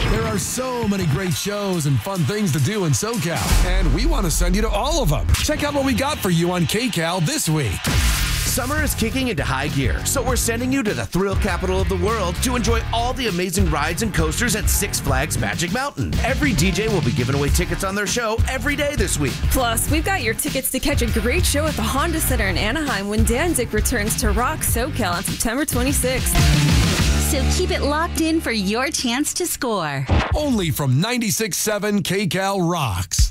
There are so many great shows and fun things to do in SoCal, and we want to send you to all of them. Check out what we got for you on KCal this week. Summer is kicking into high gear, so we're sending you to the thrill capital of the world to enjoy all the amazing rides and coasters at Six Flags Magic Mountain. Every DJ will be giving away tickets on their show every day this week. Plus, we've got your tickets to catch a great show at the Honda Center in Anaheim when Danzig returns to Rock SoCal on September 26th. So keep it locked in for your chance to score. Only from 96.7 KCal Rocks.